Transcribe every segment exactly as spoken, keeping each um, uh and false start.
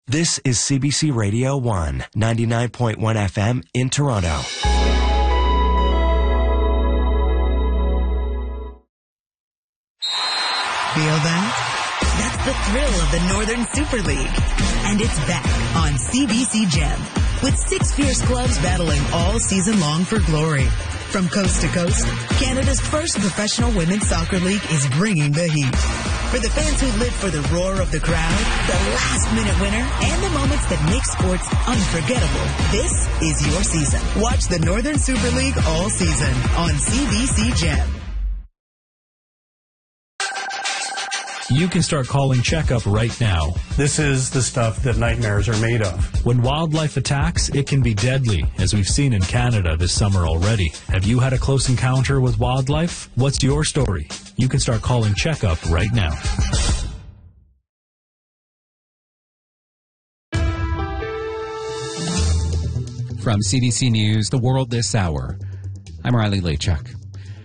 This is C B C Radio one, ninety-nine point one F M in Toronto. Feel that? That's the thrill of the Northern Super League. And it's back on C B C Gem, with six fierce clubs battling all season long for glory. From coast to coast, Canada's first professional women's soccer league is bringing the heat. For the fans who live for the roar of the crowd, the last-minute winner, and the moments that make sports unforgettable, this is your season. Watch the Northern Super League all season on C B C Gem. You can start calling Checkup right now. This is the stuff that nightmares are made of. When wildlife attacks, it can be deadly, as we've seen in Canada this summer already. Have you had a close encounter with wildlife? What's your story? You can start calling Checkup right now. From C B C News, The World This Hour, I'm Riley Lachuk.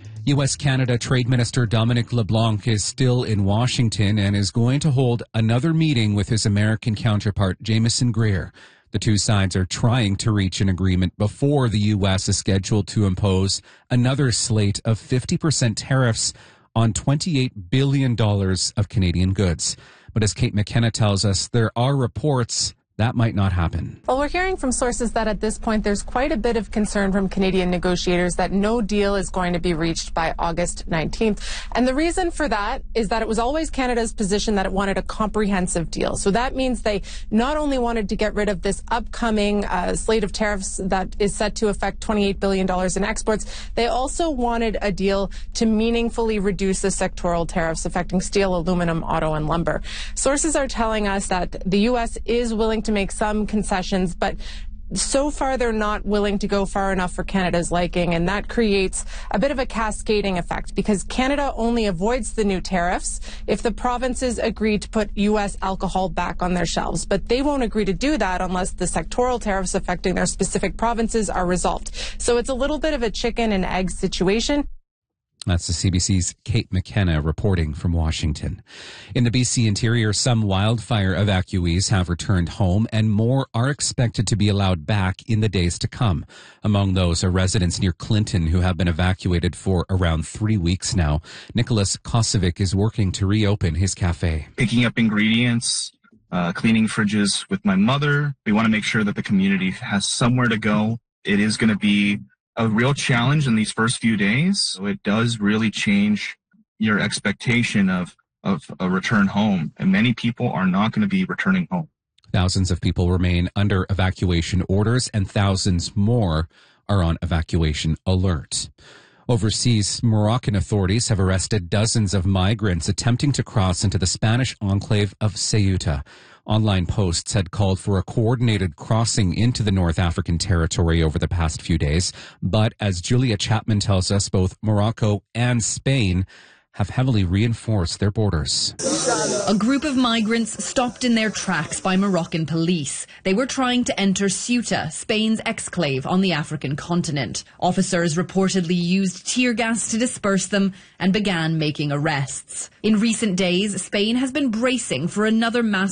U S-Canada Trade Minister Dominic LeBlanc is still in Washington and is going to hold another meeting with his American counterpart, Jameson Greer. The two sides are trying to reach an agreement before the U S is scheduled to impose another slate of fifty percent tariffs on twenty-eight billion dollars of Canadian goods. But as Kate McKenna tells us, there are reports that might not happen. Well, we're hearing from sources that at this point there's quite a bit of concern from Canadian negotiators that no deal is going to be reached by August nineteenth. And the reason for that is that it was always Canada's position that it wanted a comprehensive deal. So that means they not only wanted to get rid of this upcoming uh, slate of tariffs that is set to affect twenty-eight billion dollars in exports, they also wanted a deal to meaningfully reduce the sectoral tariffs affecting steel, aluminum, auto, and lumber. Sources are telling us that the U S is willing to to make some concessions, but so far they're not willing to go far enough for Canada's liking, and that creates a bit of a cascading effect because Canada only avoids the new tariffs if the provinces agree to put U S alcohol back on their shelves. But they won't agree to do that unless the sectoral tariffs affecting their specific provinces are resolved. So it's a little bit of a chicken and egg situation. That's the C B C's Kate McKenna reporting from Washington. In the B C interior, some wildfire evacuees have returned home and more are expected to be allowed back in the days to come. Among those are residents near Clinton who have been evacuated for around three weeks now. Nicholas Kosovic is working to reopen his cafe. Picking up ingredients, uh, cleaning fridges with my mother. We want to make sure that the community has somewhere to go. It is going to be a real challenge in these first few days. So it does really change your expectation of, of a return home. And many people are not going to be returning home. Thousands of people remain under evacuation orders and thousands more are on evacuation alert. Overseas, Moroccan authorities have arrested dozens of migrants attempting to cross into the Spanish enclave of Ceuta. Online posts had called for a coordinated crossing into the North African territory over the past few days. But as Julia Chapman tells us, both Morocco and Spain have heavily reinforced their borders. A group of migrants stopped in their tracks by Moroccan police. They were trying to enter Ceuta, Spain's exclave on the African continent. Officers reportedly used tear gas to disperse them and began making arrests. In recent days, Spain has been bracing for another mass